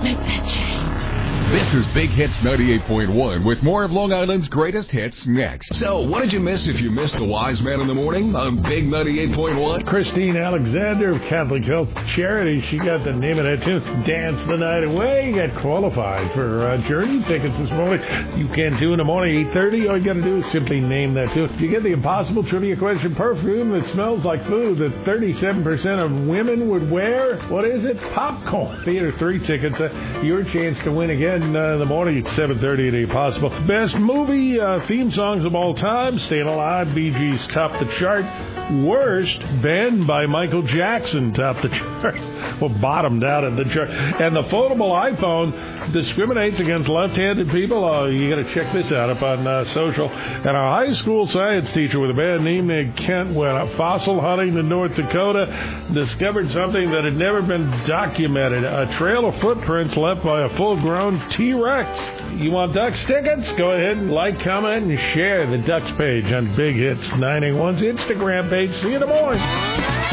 Make that change. This is Big Hits 98.1 with more of Long Island's greatest hits next. So, what did you miss if you missed the Wise Man in the Morning on Big 98.1? Christine Alexander of Catholic Health Charity, she got the name of that tune, Dance the Night Away. You got qualified for Journey tickets this morning. You can too in the morning, 8:30. All you got to do is simply name that tune. You get the impossible trivia question, perfume that smells like food that 37% of women would wear. What is it? Popcorn. Theater 3 tickets. Your chance to win again. In the morning at 7:30 at The Impossible. Best movie theme songs of all time. Staying Alive, Bee Gees top the chart. Worst, Ben by Michael Jackson top the chart. Well, bottomed out of the chart. And the foldable iPhone discriminates against left-handed people. You got to check this out up on social. And a high school science teacher with a bad name named Kent went out fossil hunting in North Dakota, discovered something that had never been documented. A trail of footprints left by a full-grown T-Rex. You want Ducks tickets? Go ahead and like, comment, and share the Ducks page on Big Hits 981's Instagram page. See you in the morning.